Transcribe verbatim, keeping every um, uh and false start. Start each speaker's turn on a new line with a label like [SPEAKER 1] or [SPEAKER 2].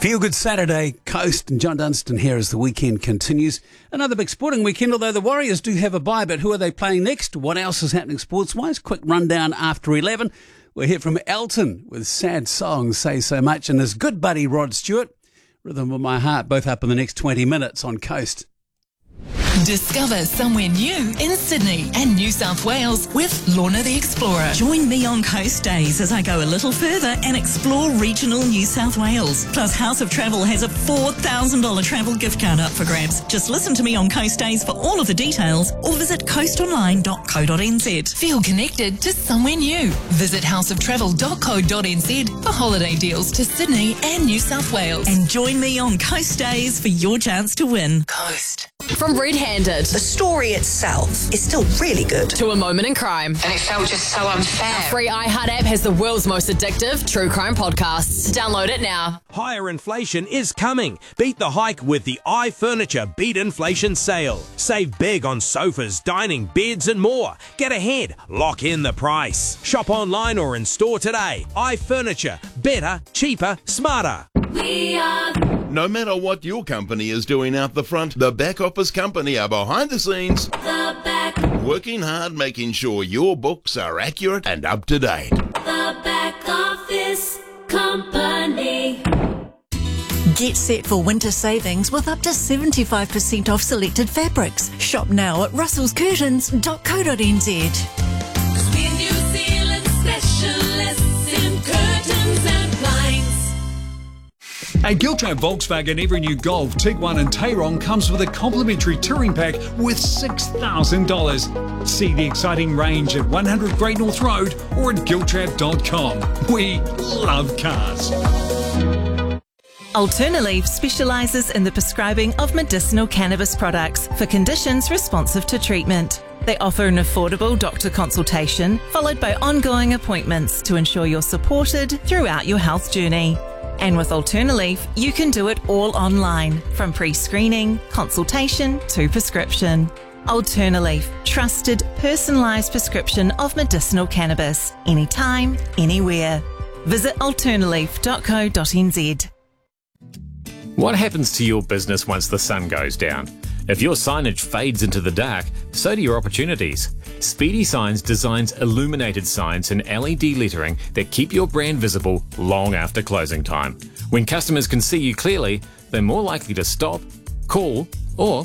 [SPEAKER 1] Feel Good Saturday, Coast and John Dunstan here as the weekend continues. Another big sporting weekend, although the Warriors do have a bye, but who are they playing next? What else is happening sports-wise? Quick rundown after eleven. We'll hear from Elton with Sad Songs Say So Much and his good buddy Rod Stewart. Rhythm of My Heart, both up in the next twenty minutes on Coast.
[SPEAKER 2] Discover somewhere new in Sydney and New South Wales with Lorna the Explorer.
[SPEAKER 3] Join me on Coast Days as I go a little further and explore regional New South Wales. Plus, House of Travel has a four thousand dollars travel gift card up for grabs. Just listen to me on Coast Days for all of the details or visit coast online dot co dot n z.
[SPEAKER 2] Feel connected to somewhere new. Visit house of travel dot co dot n z for holiday deals to Sydney and New South Wales.
[SPEAKER 3] And join me on Coast Days for your chance to win.
[SPEAKER 2] Coast.
[SPEAKER 4] From Red-Handed
[SPEAKER 5] The story itself is still really good.
[SPEAKER 4] to A Moment in Crime.
[SPEAKER 6] And it felt just so unfair.
[SPEAKER 4] Free iHeart app has the world's most addictive true crime podcasts. Download it now.
[SPEAKER 7] Higher inflation is coming. Beat the hike with the iFurniture Beat Inflation Sale. Save big on sofas, dining, beds and more. Get ahead. Lock in the price. Shop online or in store today. iFurniture. Better, cheaper, smarter.
[SPEAKER 8] No matter what your company is doing out the front, the back office company are behind the scenes.
[SPEAKER 9] The back,
[SPEAKER 8] Working hard, making sure your books are accurate and up to date.
[SPEAKER 9] the back office company.
[SPEAKER 3] Get set for winter savings with up to seventy-five percent off selected fabrics. Shop now at russells curtains dot co dot n z.
[SPEAKER 9] We're New Zealand specialists in curtains and blinds.
[SPEAKER 10] At Giltrap Volkswagen, every new Golf, Tiguan and Tayron comes with a complimentary touring pack worth six thousand dollars. See the exciting range at one hundred Great North Road or at giltrap dot com. We love cars.
[SPEAKER 11] Alternaleaf specialises in the prescribing of medicinal cannabis products for conditions responsive to treatment. They offer an affordable doctor consultation followed by ongoing appointments to ensure you're supported throughout your health journey. And with Alternaleaf, you can do it all online, from pre-screening, consultation to prescription. Alternaleaf, trusted, personalised prescription of medicinal cannabis, anytime, anywhere. Visit alternaleaf dot co dot n z.
[SPEAKER 12] What happens to your business once the sun goes down? If your signage fades into the dark, so do your opportunities. Speedy Signs designs illuminated signs and L E D lettering that keep your brand visible long after closing time. When customers can see you clearly, they're more likely to stop, call, or